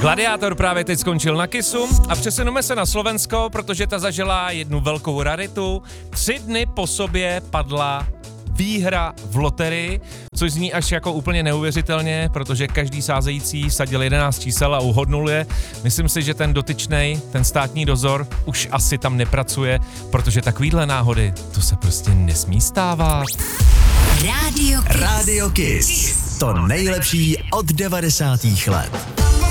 Gladiátor právě teď skončil na Kissu a přesuneme se na Slovensko, protože ta zažila jednu velkou raritu. 3 dny po sobě padla výhra v loterii, což zní až jako úplně neuvěřitelně, protože každý sázející vsadil 11 čísel a uhodnul je. Myslím si, že ten dotyčnej, ten státní dozor už asi tam nepracuje, protože takovýhle náhody, to se prostě nesmí stávat. Radio Kiss. To nejlepší od 90. let.